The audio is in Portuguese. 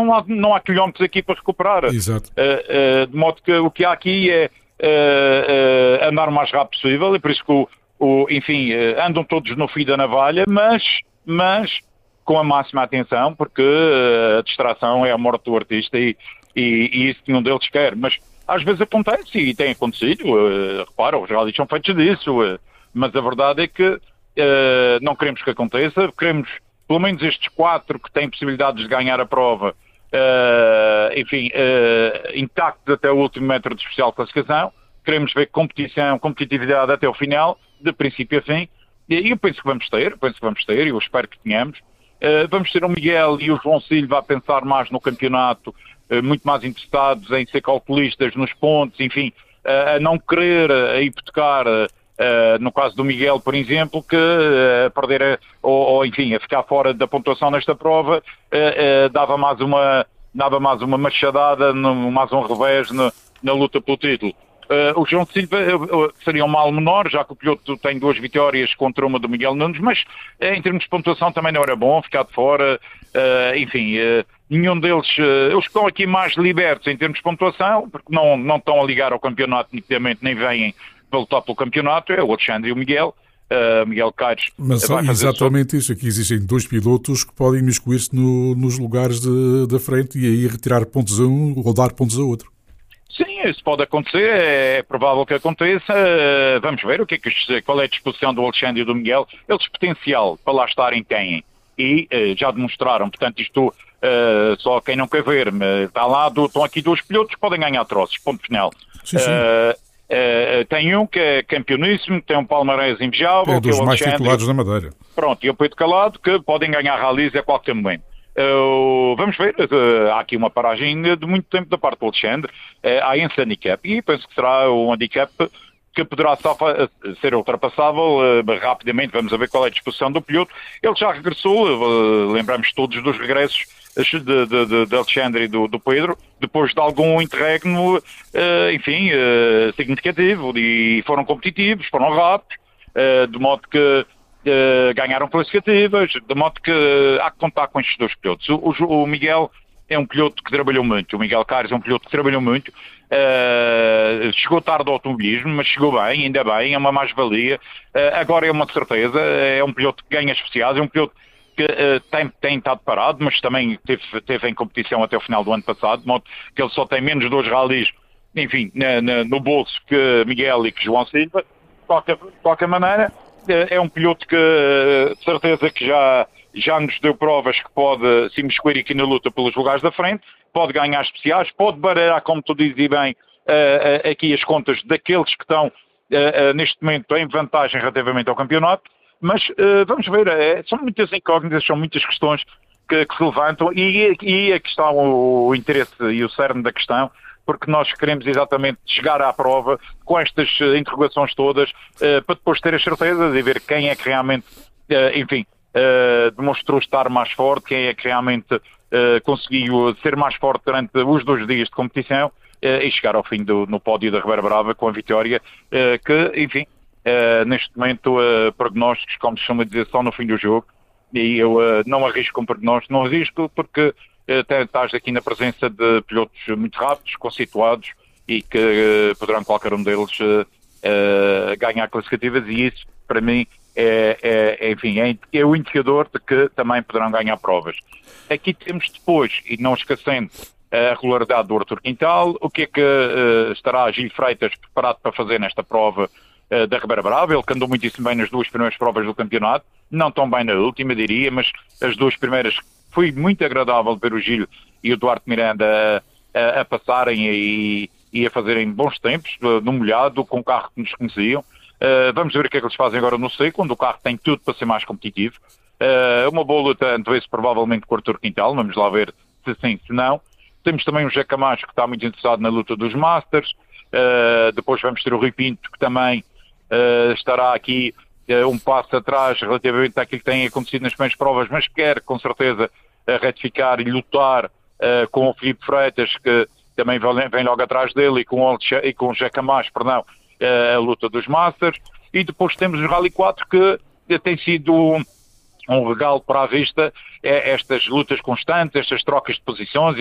não há quilómetros aqui para recuperar. Exato. De modo que o que há aqui é andar o mais rápido possível, e por isso que enfim, andam todos no fio da navalha, mas com a máxima atenção, porque a distração é a morte do artista e isso nenhum deles quer. Mas às vezes acontece e tem acontecido, repara, os rallies são feitos disso, mas a verdade é que não queremos que aconteça, queremos pelo menos estes 4 que têm possibilidades de ganhar a prova, enfim, intactos até o último metro de especial classificação. Queremos ver competitividade até o final, de princípio a fim, e eu penso que vamos ter, e eu espero que tenhamos. Vamos ter o Miguel e o João Silva a pensar mais no campeonato, muito mais interessados em ser calculistas nos pontos, enfim, a não querer hipotecar, no caso do Miguel, por exemplo, que perder ou enfim, a ficar fora da pontuação nesta prova, dava mais uma machadada, mais um revés na luta pelo título. O João Silva seria um mal menor, já que o piloto tem 2 vitórias contra uma do Miguel Nunes, mas em termos de pontuação também não era bom ficar de fora. Enfim, nenhum deles, eles estão aqui mais libertos em termos de pontuação, porque não estão a ligar ao campeonato nitidamente, nem vêm para lutar pelo campeonato, é o Alexandre e o Miguel. Miguel Caires. Mas exatamente isso, aqui existem 2 pilotos que podem imiscuir-se nos lugares da frente e aí retirar pontos a um ou dar pontos a outro. Sim, isso pode acontecer, é provável que aconteça. Vamos ver qual é a disposição do Alexandre e do Miguel. Eles potencial para lá estarem têm e já demonstraram, portanto isto só quem não quer ver, está lá, estão aqui 2 pilotos que podem ganhar troços, ponto final. Sim. Tem um que é campeoníssimo, tem um palmarés invejável. É dos que é o mais Alexandre, titulados da Madeira. Pronto, e o Pedro Calado, que podem ganhar rallies a qualquer momento. Vamos ver, há aqui uma paragem de muito tempo da parte do Alexandre, há esse handicap, e penso que será um handicap que poderá ser ultrapassável rapidamente. Vamos ver qual é a disposição do piloto. Ele já regressou, lembramos todos dos regressos de Alexandre e do Pedro, depois de algum interregno, enfim, significativo, e foram competitivos, foram rápidos, de modo que ganharam classificativas, de modo que há que contar com estes 2 pilotos. O Miguel é um piloto que trabalhou muito, o Miguel Caires é um piloto que trabalhou muito, chegou tarde ao automobilismo, mas chegou bem, ainda bem, é uma mais-valia. Agora é uma certeza, é um piloto que ganha especiais, é um piloto que tem estado parado, mas também teve em competição até o final do ano passado, de modo que ele só tem menos 2 rallies, enfim, no bolso que Miguel e que João Silva. De qualquer maneira, é um piloto que, de certeza, que já nos deu provas que pode se imiscuir aqui na luta pelos lugares da frente, pode ganhar especiais, pode baralhar, como tu dizes bem, aqui as contas daqueles que estão neste momento em vantagem relativamente ao campeonato, mas vamos ver, são muitas incógnitas, são muitas questões que se levantam, e aqui está o interesse e o cerne da questão, porque nós queremos exatamente chegar à prova com estas interrogações todas, para depois ter as certezas e ver quem é que realmente, enfim, demonstrou estar mais forte, quem é que realmente conseguiu ser mais forte durante os 2 dias de competição, e chegar ao fim no pódio da Ribeira Brava com a vitória, que, enfim, neste momento, prognósticos, como se chama dizer, só no fim do jogo, e eu não arrisco um prognóstico, não arrisco porque estás aqui na presença de pilotos muito rápidos, conceituados, e que poderão qualquer um deles ganhar classificativas, e isso para mim enfim, é o indicador de que também poderão ganhar provas. Aqui temos depois, e não esquecendo, a regularidade do Artur Quintal, o que é que estará Gil Freitas preparado para fazer nesta prova da Ribeira Brava. Ele que andou muitíssimo bem nas 2 primeiras provas do campeonato, não tão bem na última, diria, mas as 2 primeiras foi muito agradável ver o Gil e o Duarte Miranda a passarem e a fazerem bons tempos, no molhado, com o carro que nos conheciam. Vamos ver o que é que eles fazem agora no seco, onde o carro tem tudo para ser mais competitivo. Uma boa luta, antevê-se provavelmente com o Artur Quintal, vamos lá ver se sim, se não. Temos também o José Camacho, que está muito interessado na luta dos Masters. Depois vamos ter o Rui Pinto, que também estará aqui um passo atrás relativamente àquilo que tem acontecido nas primeiras provas, mas quer com certeza retificar e lutar com o Filipe Freitas, que também vem logo atrás dele, e com o José Camacho, perdão, a luta dos Masters. E depois temos o Rally 4, que tem sido um regalo para a vista, é estas lutas constantes, estas trocas de posições,